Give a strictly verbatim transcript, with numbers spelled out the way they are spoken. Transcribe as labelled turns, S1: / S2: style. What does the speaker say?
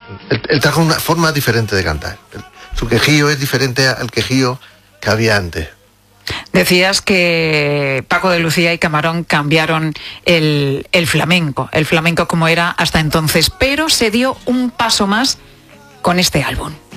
S1: Él, él trajo una forma diferente de cantar. Su quejío es diferente al quejío que había antes.
S2: Decías que Paco de Lucía y Camarón cambiaron el, el flamenco, el flamenco como era hasta entonces, pero se dio un paso más con este álbum.